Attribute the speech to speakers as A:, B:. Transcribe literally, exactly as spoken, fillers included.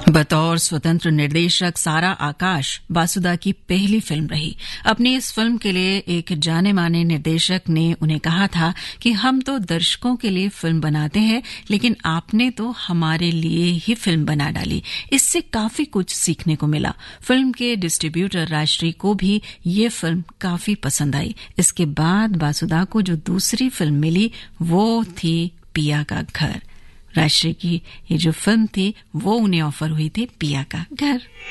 A: बतौर स्वतंत्र निर्देशक सारा आकाश वासुदा की पहली फिल्म रही। अपनी इस फिल्म के लिए एक जाने माने निर्देशक ने उन्हें कहा था कि हम तो दर्शकों के लिए फिल्म बनाते हैं, लेकिन आपने तो हमारे लिए ही फिल्म बना डाली। इससे काफी कुछ सीखने को मिला। फिल्म के डिस्ट्रीब्यूटर राजश्री को भी ये फिल्म काफी पसंद आई। इसके बाद वासुदा को जो दूसरी फिल्म मिली वो थी पिया का घर। राजश्री की ये जो फिल्म थी वो उन्हें ऑफर हुई थी पिया का घर।